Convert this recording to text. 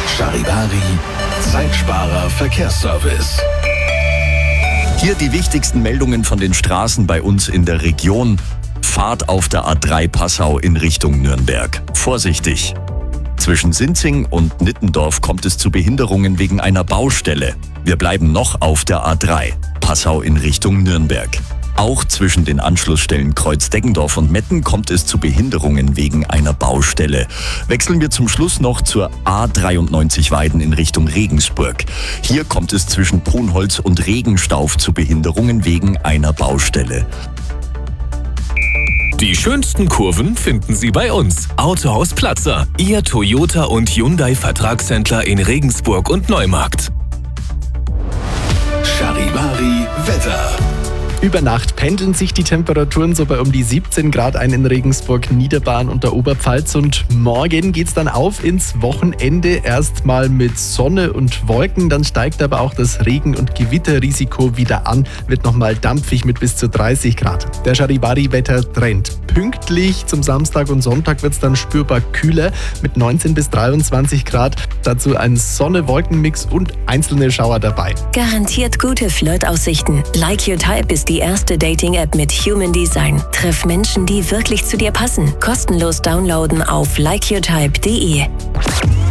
Charivari, Zeitsparer Verkehrsservice. Hier die wichtigsten Meldungen von den Straßen bei uns in der Region. Fahrt auf der A3 Passau in Richtung Nürnberg. Vorsichtig! Zwischen Sinzing und Nittendorf kommt es zu Behinderungen wegen einer Baustelle. Wir bleiben noch auf der A3 Passau in Richtung Nürnberg. Auch zwischen den Anschlussstellen Kreuz-Deggendorf und Metten kommt es zu Behinderungen wegen einer Baustelle. Wechseln wir zum Schluss noch zur A93 Weiden in Richtung Regensburg. Hier kommt es zwischen Ponholz und Regenstauf zu Behinderungen wegen einer Baustelle. Die schönsten Kurven finden Sie bei uns. Autohaus Platzer, Ihr Toyota und Hyundai Vertragshändler in Regensburg und Neumarkt. Charivari Wetter. Über Nacht pendeln sich die Temperaturen so bei um die 17 Grad ein in Regensburg, Niederbayern und der Oberpfalz. Und morgen geht's dann auf ins Wochenende. Erstmal mit Sonne und Wolken, dann steigt aber auch das Regen- und Gewitterrisiko wieder an. Wird nochmal dampfig mit bis zu 30 Grad. Der Charivari-Wetter-Trend. Pünktlich zum Samstag und Sonntag wird's dann spürbar kühler mit 19 bis 23 Grad. Dazu ein Sonne-Wolken-Mix und einzelne Schauer dabei. Garantiert gute Flirtaussichten. Like Your Type ist die erste Dating-App mit Human Design. Triff Menschen, die wirklich zu dir passen. Kostenlos downloaden auf likeyourtype.de.